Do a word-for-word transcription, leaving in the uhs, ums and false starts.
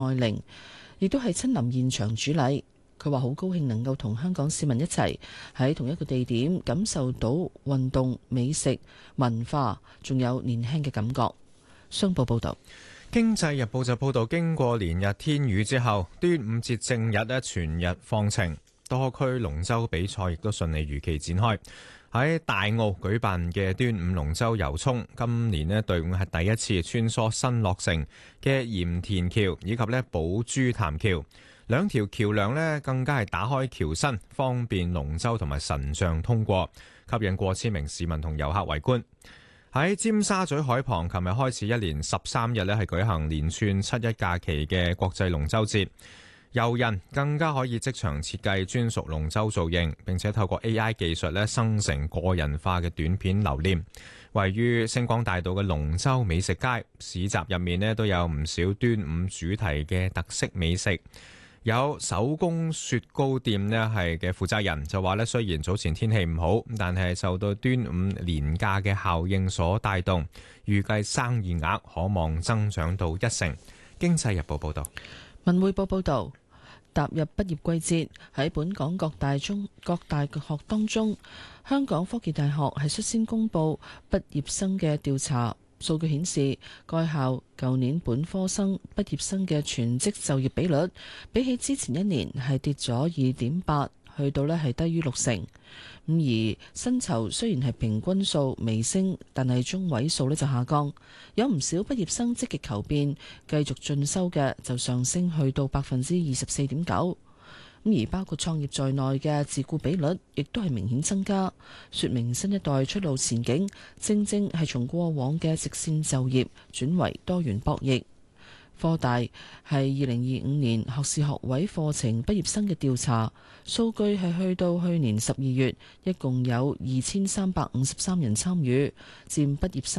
愛玲，亦都係親臨現場主禮。佢話好高興能夠同香港市民一齊喺同一個地點感受到運動、美食、文化，仲有年輕嘅感覺。商報報道。 經濟日報就報道，經過連日天雨之後，端午節正日咧全日放晴，多區龍舟比賽亦都順利如期展開。喺大澳舉辦嘅端午龍舟遊涌，今年咧隊伍係第一次穿梭新落成嘅鹽田橋以及咧寶珠潭橋。兩條橋梁呢更加係打開橋身，方便龍舟同埋神像通過，吸引過千名市民同遊客圍觀。喺尖沙咀海旁，琴日開始一連十三日呢係舉行連串七一假期嘅國際龍舟節，遊人更加可以即場設計專屬龍舟造型，並且透過 A I 技術呢生成個人化嘅短片留念。位於星光大道嘅龍舟美食街市集入面呢都有唔少端午主題嘅特色美食。有手工雪糕店呢係嘅負責人就話呢，雖然早前天氣唔好，但係受到端午連假嘅效應所帶動，預計生意額可望增長到一成。經濟日報報道。 文匯報報道，踏入畢業季節，喺本港各大中各大學當中，香港科技大學係率先公布畢業生嘅調查。數據顯示，該校舊年本科生畢業生嘅全職就業比率，比起之前一年係跌咗二點八，去到呢係低於六成。咁而薪酬雖然係平均數微升，但係中位數呢就下降。有唔少畢業生積極求變，繼續進修嘅就上升去到百分之二十四點九。咁而包括創業在內嘅自雇比率，亦都係明顯增加，說明新一代出路前景正正係從過往嘅直線就業轉為多元博弈。科大係二零二五年學士學位課程畢業生嘅調查數據係去到去年十二月，一共有二千三百五十三人參與，佔畢業生